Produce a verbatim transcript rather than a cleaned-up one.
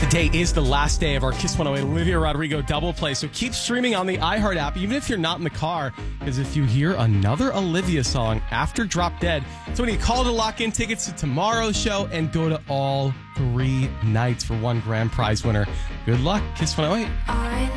Today is the last day of our Kiss one oh eight Olivia Rodrigo double play, so keep streaming on the iHeart app, even if you're not in the car, because if you hear another Olivia song after Drop Dead, so when you call to lock in tickets to tomorrow's show and go to all three nights for one grand prize winner. Good luck, Kiss one oh eight.